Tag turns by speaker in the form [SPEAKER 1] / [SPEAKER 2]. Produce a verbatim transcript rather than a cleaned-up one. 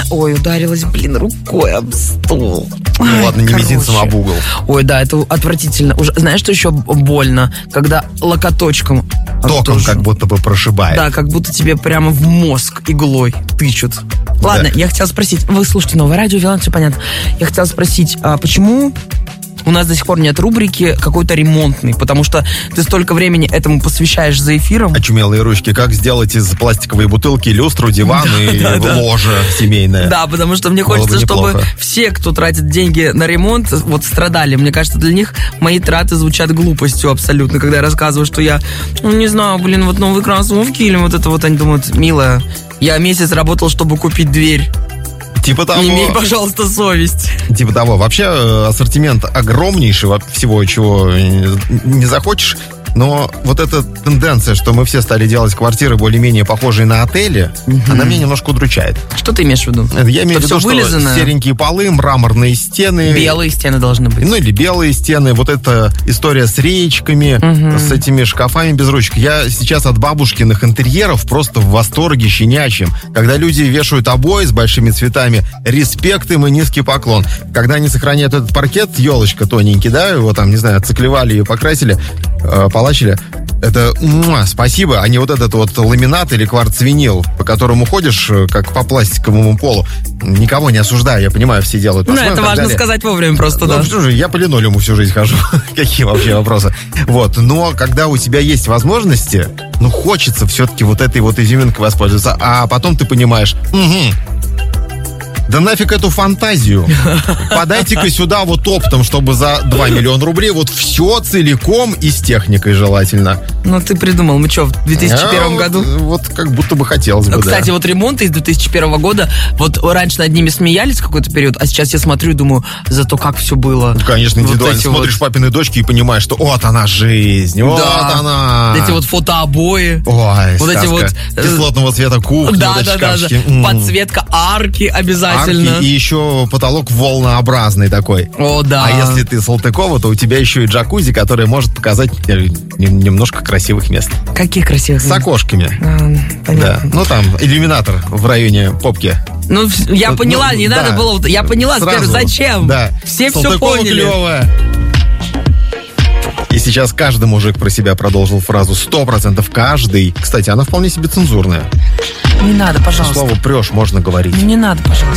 [SPEAKER 1] Ой, ударилась, блин, рукой об стол.
[SPEAKER 2] Ну
[SPEAKER 1] Ай,
[SPEAKER 2] ладно, не
[SPEAKER 1] короче.
[SPEAKER 2] мизинцем, а об угол.
[SPEAKER 1] Ой, да, это отвратительно. Уже, знаешь, что еще больно? Когда локоточком.
[SPEAKER 2] Током
[SPEAKER 1] тоже.
[SPEAKER 2] как будто бы прошибает.
[SPEAKER 1] Да, как будто тебе прямо в мозг иглой тычут. Ладно,
[SPEAKER 2] Да.
[SPEAKER 1] я хотела спросить. Вы слушаете новое радио, Вилан, все понятно. Я хотела спросить, а почему у нас до сих пор нет рубрики какой-то ремонтный? Потому что ты столько времени этому посвящаешь за эфиром.
[SPEAKER 2] Очумелые ручки. Как сделать из пластиковой бутылки люстру, диван и
[SPEAKER 1] да, да.
[SPEAKER 2] ложе семейное.
[SPEAKER 1] Да, потому что мне
[SPEAKER 2] Было бы
[SPEAKER 1] хочется, чтобы
[SPEAKER 2] неплохо.
[SPEAKER 1] все, кто тратит деньги на ремонт, вот страдали. Мне кажется, для них мои траты звучат глупостью абсолютно, когда я рассказываю, что я, ну, не знаю, блин, вот новые кроссовки или вот это вот, они думают, милая, я месяц работал, чтобы купить дверь.
[SPEAKER 2] Типа того.
[SPEAKER 1] Не имей, пожалуйста, совесть.
[SPEAKER 2] Типа того. Вообще э, ассортимент огромнейший во- всего, чего э, не захочешь. Но вот эта тенденция, что мы все стали делать квартиры более-менее похожие на отели, она меня немножко удручает.
[SPEAKER 1] Что ты имеешь в виду?
[SPEAKER 2] Я имею в
[SPEAKER 1] Что
[SPEAKER 2] виду,
[SPEAKER 1] всё
[SPEAKER 2] что
[SPEAKER 1] вылизано?
[SPEAKER 2] серенькие полы, мраморные стены.
[SPEAKER 1] Белые стены должны быть.
[SPEAKER 2] Ну или белые стены, вот эта история с реечками, с этими шкафами без ручек. Я сейчас от бабушкиных интерьеров просто в восторге щенячьем. Когда люди вешают обои с большими цветами, респект им и низкий поклон. Когда они сохраняют этот паркет, елочка тоненький, да, его там, не знаю, отциклевали и покрасили, э, полачили, это муа, спасибо, а не вот этот вот ламинат или кварцвинил, по которому ходишь, э, как по пластиковому полу. Никого не осуждаю, я понимаю, все делают
[SPEAKER 1] Ну,
[SPEAKER 2] по-своему
[SPEAKER 1] это
[SPEAKER 2] и так
[SPEAKER 1] важно
[SPEAKER 2] далее.
[SPEAKER 1] сказать вовремя просто,
[SPEAKER 2] Ну,
[SPEAKER 1] да.
[SPEAKER 2] что же, я по линолеуму всю жизнь хожу. Какие вообще вопросы? Вот, но когда у тебя есть возможности, ну, хочется все-таки вот этой вот изюминкой воспользоваться, а потом ты понимаешь, угу, да нафиг эту фантазию. Подайте-ка сюда вот оптом, чтобы за два миллиона рублей вот все целиком и с техникой желательно.
[SPEAKER 1] Ну, ты придумал. Мы что, в две тысячи первом
[SPEAKER 2] А,
[SPEAKER 1] году?
[SPEAKER 2] Вот, вот как будто бы хотелось бы,
[SPEAKER 1] Ну,
[SPEAKER 2] да.
[SPEAKER 1] кстати, вот ремонты из две тысячи первого года, вот раньше над ними смеялись какой-то период, а сейчас я смотрю и думаю, зато как все было.
[SPEAKER 2] Ну, конечно,
[SPEAKER 1] Вот
[SPEAKER 2] индивидуально.
[SPEAKER 1] эти
[SPEAKER 2] Смотришь
[SPEAKER 1] вот-
[SPEAKER 2] папины дочки и понимаешь, что вот она жизнь, вот
[SPEAKER 1] Да.
[SPEAKER 2] она.
[SPEAKER 1] Эти вот фотообои.
[SPEAKER 2] Ой,
[SPEAKER 1] Вот
[SPEAKER 2] сказка.
[SPEAKER 1] эти вот, э,
[SPEAKER 2] Кислотного цвета кухни,
[SPEAKER 1] Да,
[SPEAKER 2] вот эти
[SPEAKER 1] да, да, да.
[SPEAKER 2] шкафчики. М.
[SPEAKER 1] Подсветка арки обязательно.
[SPEAKER 2] Арки и еще потолок волнообразный такой.
[SPEAKER 1] О, да.
[SPEAKER 2] А если ты Салтыкова, то у тебя еще и джакузи, который может показать э, нем- немножко красивых мест.
[SPEAKER 1] Какие красивые.
[SPEAKER 2] С окошками.
[SPEAKER 1] А,
[SPEAKER 2] Да.
[SPEAKER 1] понятно.
[SPEAKER 2] Ну там иллюминатор в районе попки.
[SPEAKER 1] Ну, вс- я
[SPEAKER 2] Вот,
[SPEAKER 1] поняла,
[SPEAKER 2] ну,
[SPEAKER 1] не
[SPEAKER 2] да.
[SPEAKER 1] надо было. вот- Я поняла
[SPEAKER 2] Сразу.
[SPEAKER 1] теперь, зачем.
[SPEAKER 2] Да.
[SPEAKER 1] Все все
[SPEAKER 2] Салтыкова
[SPEAKER 1] поняли.
[SPEAKER 2] клевая. И сейчас каждый мужик про себя продолжил фразу сто процентов каждый. Кстати, она вполне себе цензурная.
[SPEAKER 1] Не надо, пожалуйста.
[SPEAKER 2] Слово «прешь» можно говорить.
[SPEAKER 1] Не надо, пожалуйста.